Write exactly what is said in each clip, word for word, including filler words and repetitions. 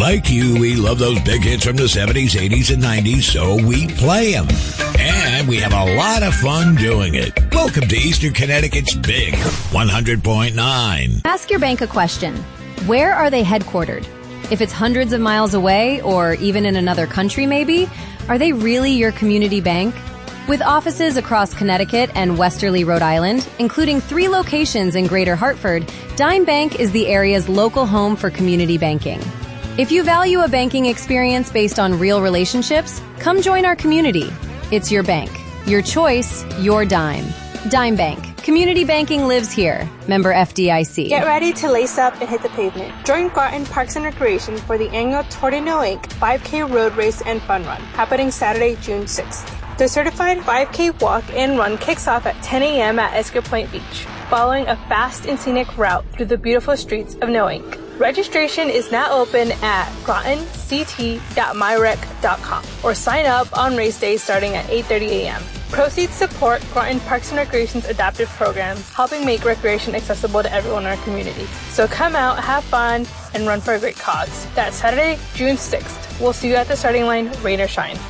Like you, we love those big hits from the seventies, eighties, and nineties, so we play them. And we have a lot of fun doing it. Welcome to Eastern Connecticut's Big one hundred point nine. Ask your bank a question. Where are they headquartered? If it's hundreds of miles away or even in another country maybe, are they really your community bank? With offices across Connecticut and Westerly, Rhode Island, including three locations in Greater Hartford, Dime Bank is the area's local home for community banking. If you value a banking experience based on real relationships, come join our community. It's your bank. Your choice, your dime. Dime Bank. Community banking lives here. Member F D I C. Get ready to lace up and hit the pavement. Join Groton Parks and Recreation for the annual Tour de Noack five K road race and fun run, happening Saturday, June sixth. The certified five K walk and run kicks off at ten a.m. at Esker Point Beach, following a fast and scenic route through the beautiful streets of Noack. Registration is now open at groton c t dot my rec dot com or sign up on race day starting at eight thirty a.m. Proceeds support Groton Parks and Recreation's adaptive program, helping make recreation accessible to everyone in our community. So come out, have fun, and run for a great cause. That's Saturday, June sixth. We'll see you at the starting line, rain or shine.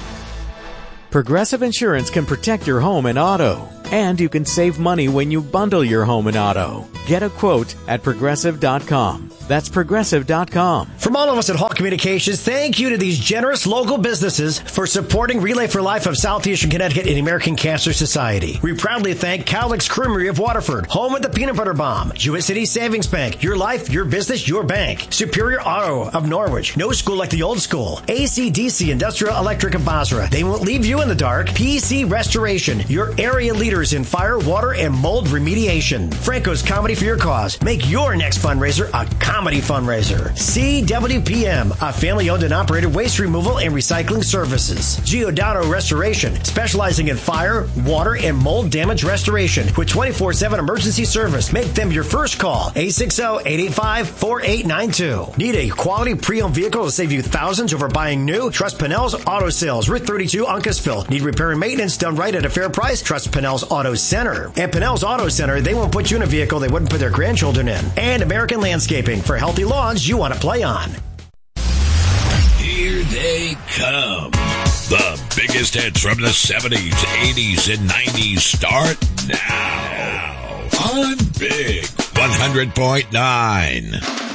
Progressive Insurance can protect your home and auto. And you can save money when you bundle your home and auto. Get a quote at progressive dot com. That's progressive dot com. From all of us at Hall Communications, thank you to these generous local businesses for supporting Relay for Life of Southeastern Connecticut and the American Cancer Society. We proudly thank Cowlick's Creamery of Waterford, home of the Peanut Butter Bomb, Jewett City Savings Bank, your life, your business, your bank, Superior Auto of Norwich, no school like the old school, A C D C Industrial Electric of Basra, they won't leave you in the dark, P C Restoration, your area leaders in fire, water, and mold remediation, Franco's Comedy for your cause, make your next fundraiser a comedy fundraiser, C W P M, a family-owned and operated waste removal and recycling services, Giordano Restoration, specializing in fire, water, and mold damage restoration with twenty-four seven emergency service. Make them your first call, eight six zero, eight eight five, four eight nine two. Need a quality pre-owned vehicle to save you thousands over buying new? Trust Pinnell's Auto Sales, Route thirty-two, Uncasville. Need repair and maintenance done right at a fair price? Trust Pinnell's Auto Center. At Pinnell's Auto Center, they won't put you in a vehicle they wouldn't put their grandchildren in. And American Landscaping, for healthy lawns you want to play on. Here they come. The biggest hits from the seventies, eighties, and nineties start now on Big one hundred point nine.